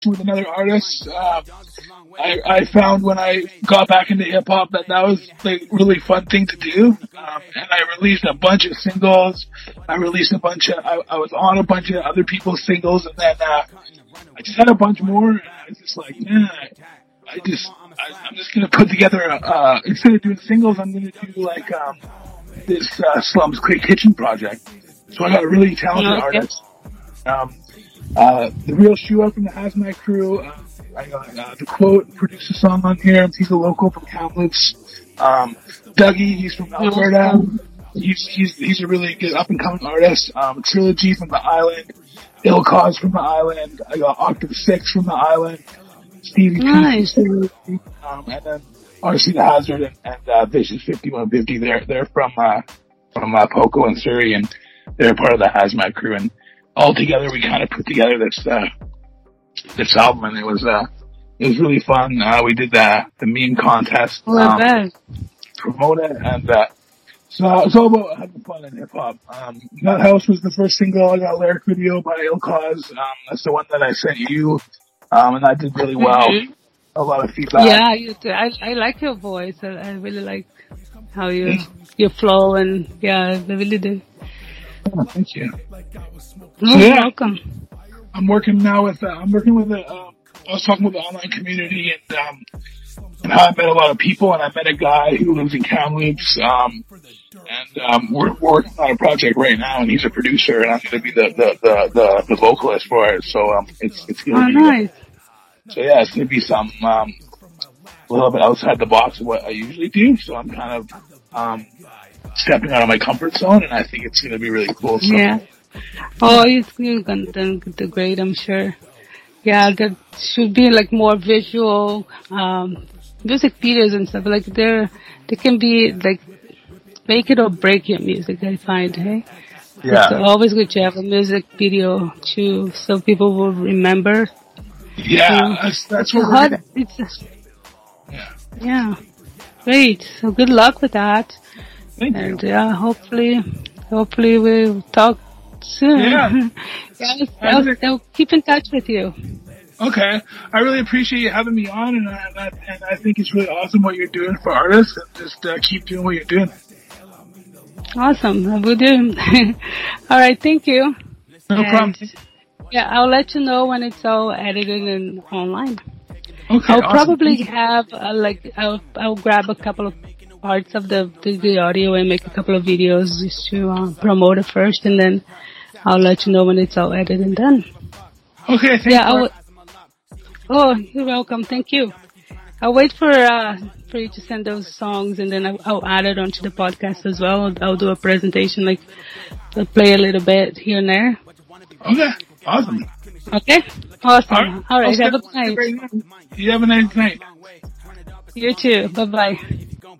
with another artist. I found when I got back into hip hop that was like really fun thing to do. And I released a bunch of singles. I was on a bunch of other people's singles, and then I just had a bunch more. And I was just like, man, I'm just gonna put together instead of doing singles, I'm gonna do like this Slums Quick Kitchen project. So I got a really talented artist. The Real Shoe Up from the Hazmat Crew. I got The Quote produced a song on here. He's a local from Kamloops. Dougie, he's from Alberta. He's a really good up and coming artist. Trilogy from the island. Ill Cause from the island. I got Octave 6 from the island. Stevie nice. P. And then RC the Hazard and Vicious 5150. They're from Poco and Surrey, and they're part of the Hazmat Crew. And all together, we kind of put together this album, and it was really fun. We did the meme contest, promote it, and so it's all about having fun in hip hop. That House was the first single. I got a lyric video by Ill Cause. That's the one that I sent you, and that did really well. Mm-hmm. A lot of feedback. Yeah, you do. I like your voice. I really like how your flow, and I really do. Oh, thank you. You're welcome. I'm working now with I was talking with the online community and how I met a lot of people, and I met a guy who lives in Kamloops, and we're working on a project right now, and he's a producer, and I'm going to be the vocalist for it. So it's going to be nice. So yeah, it's going to be some a little bit outside the box of what I usually do. So I'm kind of stepping out of my comfort zone, and I think it's going to be really cool. So. Yeah. Oh, you're going to do great, I'm sure. Yeah, there should be like more visual music videos and stuff. Like they can be like make it or break your music, I find, hey? Yeah. It's always good to have a music video too, so people will remember. Yeah, that's what we're Yeah. Great. So good luck with that. Thank you. And hopefully we'll talk soon. Yeah. I'll keep in touch with you. Okay. I really appreciate you having me on, and I think it's really awesome what you're doing for artists, and just keep doing what you're doing. Awesome. I will do. All right. Thank you. No problem. Yeah, I'll let you know when it's all edited and online. Okay. I'll probably have I'll grab a couple of parts of the audio and make a couple of videos just to promote it first, and then I'll let you know when it's all edited and done. Okay. Thank you. You're welcome. Thank you. I'll wait for you to send those songs, and then I'll add it onto the podcast as well. I'll do a presentation, like I'll play a little bit here and there. Okay. Awesome. Okay. Awesome. All right. Have a good night. You have a nice night. You too. Bye-bye.